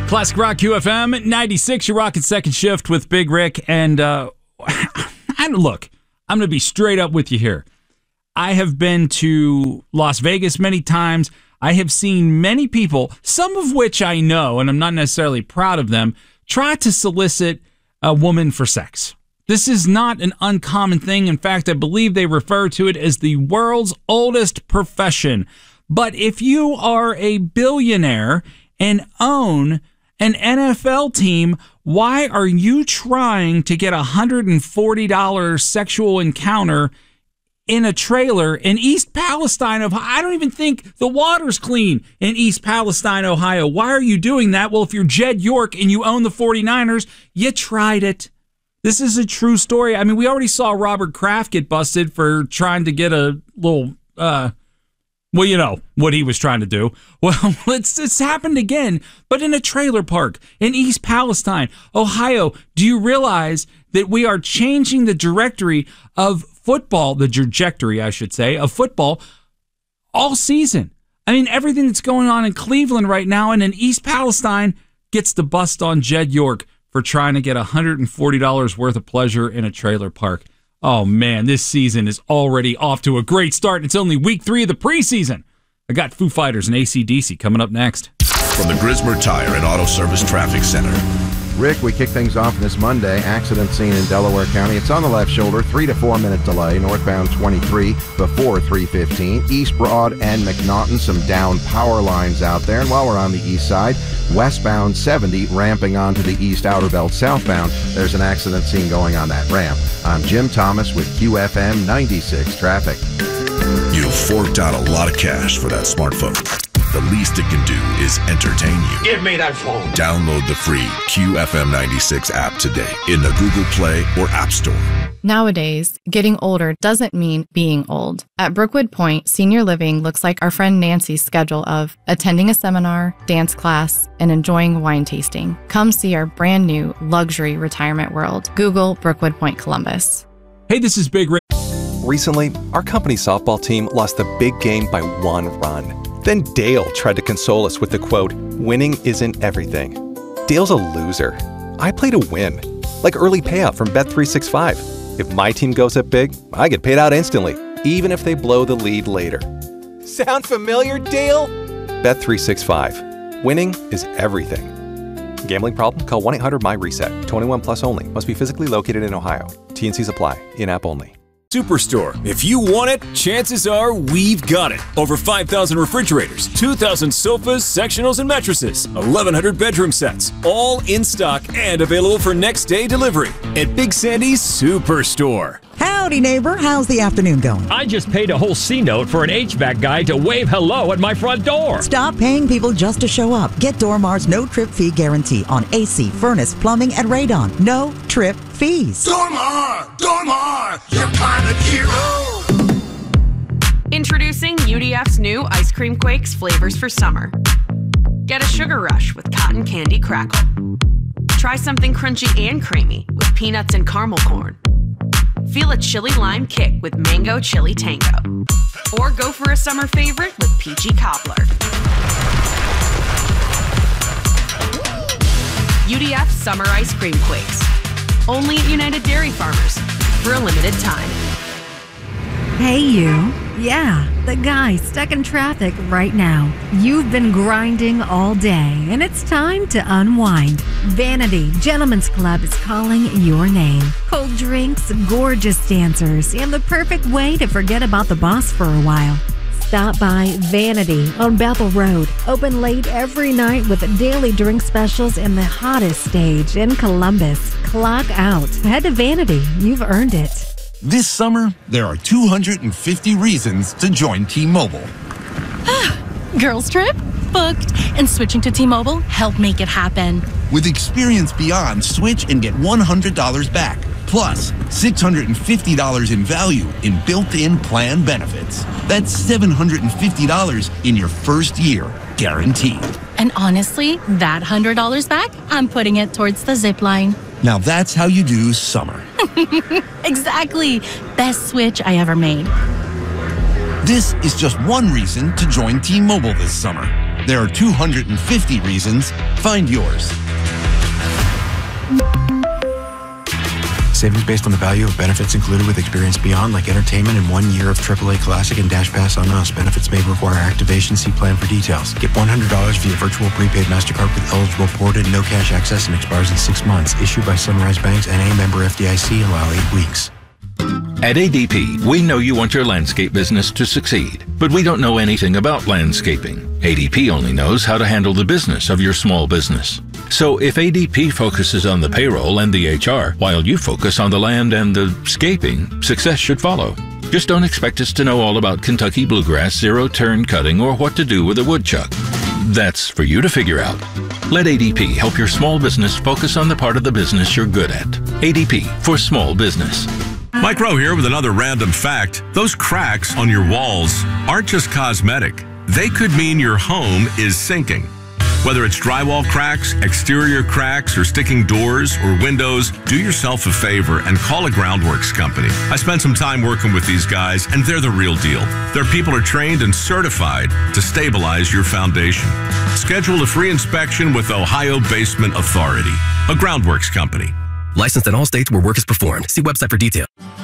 Classic Rock QFM 96. You're rocking second shift with Big Rick. And look, I'm going to be straight up with you here. I have been to Las Vegas many times. I have seen many people, some of which I know, and I'm not necessarily proud of them, try to solicit a woman for sex. This is not an uncommon thing. In fact, I believe they refer to it as the world's oldest profession. But if you are a billionaire and own an NFL team, why are you trying to get a $140 sexual encounter in a trailer in East Palestine, Ohio? I don't even think the water's clean in East Palestine, Ohio. Why are you doing that? Well, if you're Jed York and you own the 49ers, you tried it. This is a true story. I mean, we already saw Robert Kraft get busted for trying to get a little, well, you know what he was trying to do. Well, it's happened again, but in a trailer park in East Palestine, Ohio. Do you realize that we are changing the trajectory of football, of football all season? I mean, everything that's going on in Cleveland right now and in East Palestine gets the bust on Jed York for trying to get $140 worth of pleasure in a trailer park. Oh, man, this season is already off to a great start. It's only week 3 of the preseason. I got Foo Fighters and AC/DC coming up next. From the Grismer Tire and Auto Service Traffic Center. Rick, we kick things off this Monday. Accident scene in Delaware County. It's on the left shoulder, 3 to 4 minute delay. Northbound 23 before 315. East Broad and McNaughton, some down power lines out there. And while we're on the east side, westbound 70 ramping onto the east outer belt southbound. There's an accident scene going on that ramp. I'm Jim Thomas with QFM 96 Traffic. You've forked out a lot of cash for that smartphone. The least it can do is entertain you. Give me that phone. Download the free QFM 96 app today in the Google Play or App Store. Nowadays, getting older doesn't mean being old. At Brookwood Point, senior living looks like our friend Nancy's schedule of attending a seminar, dance class, and enjoying wine tasting. Come see our brand new luxury retirement world. Google Brookwood Point Columbus. Hey, this is Big Rick. Recently, our company softball team lost the big game by 1 run. Then Dale tried to console us with the quote, "Winning isn't everything." Dale's a loser. I play to win, like early payout from Bet365. If my team goes up big, I get paid out instantly, even if they blow the lead later. Sound familiar, Dale? Bet365. Winning is everything. Gambling problem? Call 1-800-MY-RESET. 21 plus only. Must be physically located in Ohio. T&Cs apply. In-app only. Superstore. If you want it, chances are we've got it. Over 5,000 refrigerators, 2,000 sofas, sectionals, and mattresses, 1,100 bedroom sets, all in stock and available for next day delivery at Big Sandy's Superstore. Howdy, neighbor. How's the afternoon going? I just paid a whole C-note for an HVAC guy to wave hello at my front door. Stop paying people just to show up. Get Dormar's no-trip fee guarantee on AC, furnace, plumbing, and radon. No trip fees. Dormar, your kind of hero. Introducing UDF's new Ice Cream Quakes flavors for summer. Get a sugar rush with cotton candy crackle. Try something crunchy and creamy with peanuts and caramel corn. Feel a chili lime kick with mango chili tango. Or go for a summer favorite with peachy cobbler. UDF Summer Ice Cream Quakes. Only at United Dairy Farmers for a limited time. Hey you. Yeah, the guy stuck in traffic right now. You've been grinding all day and it's time to unwind. Vanity Gentlemen's Club is calling your name. Cold drinks, gorgeous dancers, and the perfect way to forget about the boss for a while. Stop by Vanity on Bethel Road. Open late every night with daily drink specials and the hottest stage in Columbus. Clock out. Head to Vanity. You've earned it. This summer, there are 250 reasons to join T-Mobile. Girls trip? Booked. And switching to T-Mobile helped make it happen. With Experience Beyond, switch and get $100 back. Plus, $650 in value in built-in plan benefits. That's $750 in your first year, guaranteed. And honestly, that $100 back, I'm putting it towards the zip line. Now that's how you do summer. Exactly. Best switch I ever made. This is just one reason to join T-Mobile this summer. There are 250 reasons. Find yours. Savings based on the value of benefits included with Experience Beyond, like entertainment and 1 year of AAA Classic and Dash Pass on Us. Benefits may require activation. See plan for details. Get $100 via virtual prepaid MasterCard with eligible ported, no cash access, and expires in 6 months. Issued by Sunrise Banks and a member FDIC. Allow 8 weeks. At ADP, we know you want your landscape business to succeed, but we don't know anything about landscaping. ADP only knows how to handle the business of your small business. So if ADP focuses on the payroll and the HR, while you focus on the land and the scaping, success should follow. Just don't expect us to know all about Kentucky bluegrass, zero-turn cutting, or what to do with a woodchuck. That's for you to figure out. Let ADP help your small business focus on the part of the business you're good at. ADP for small business. Mike Rowe here with another random fact. Those cracks on your walls aren't just cosmetic. They could mean your home is sinking. Whether it's drywall cracks, exterior cracks, or sticking doors or windows, do yourself a favor and call a Groundworks company. I spent some time working with these guys, and they're the real deal. Their people are trained and certified to stabilize your foundation. Schedule a free inspection with Ohio Basement Authority, a Groundworks company. Licensed in all states where work is performed. See website for details.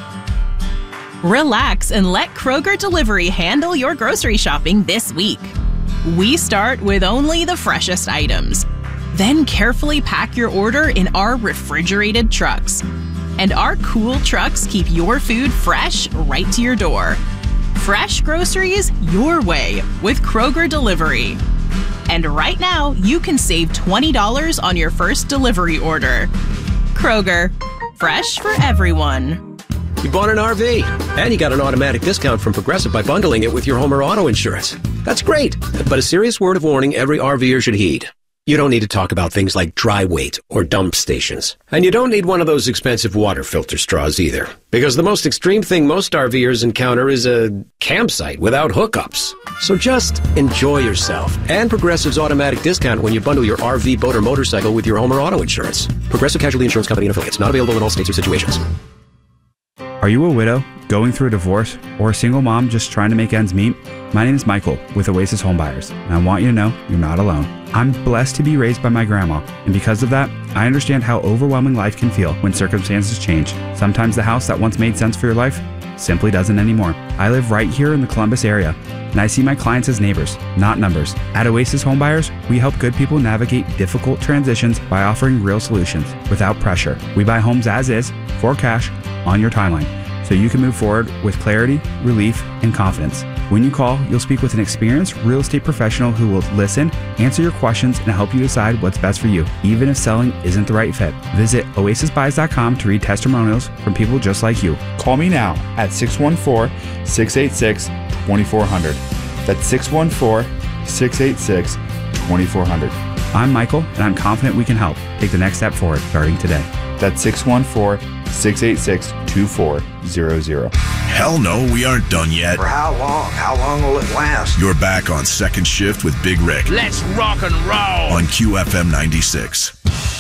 Relax and let Kroger Delivery handle your grocery shopping this week. We start with only the freshest items. Then carefully pack your order in our refrigerated trucks. And our cool trucks keep your food fresh right to your door. Fresh groceries your way with Kroger Delivery. And right now, you can save $20 on your first delivery order. Kroger, fresh for everyone. You bought an RV, and you got an automatic discount from Progressive by bundling it with your home or auto insurance. That's great, but a serious word of warning every RVer should heed. You don't need to talk about things like dry weight or dump stations. And you don't need one of those expensive water filter straws either. Because the most extreme thing most RVers encounter is a campsite without hookups. So just enjoy yourself and Progressive's automatic discount when you bundle your RV, boat, or motorcycle with your home or auto insurance. Progressive Casualty Insurance Company and affiliates. Not available in all states or situations. Are you a widow, going through a divorce, or a single mom just trying to make ends meet? My name is Michael with Oasis Homebuyers, and I want you to know you're not alone. I'm blessed to be raised by my grandma, and because of that, I understand how overwhelming life can feel when circumstances change. Sometimes the house that once made sense for your life simply doesn't anymore. I live right here in the Columbus area, and I see my clients as neighbors, not numbers. At Oasis Homebuyers, we help good people navigate difficult transitions by offering real solutions without pressure. We buy homes as is, for cash, on your timeline, so you can move forward with clarity, relief, and confidence. When you call, you'll speak with an experienced real estate professional who will listen, answer your questions, and help you decide what's best for you, even if selling isn't the right fit. Visit oasisbuys.com to read testimonials from people just like you. Call me now at 614-686-2400. That's 614-686-2400. I'm Michael, and I'm confident we can help take the next step forward starting today. That's 614-686-2400. Hell no, we aren't done yet. For how long? How long will it last? You're back on Second Shift with Big Rick. Let's rock and roll On QFM 96.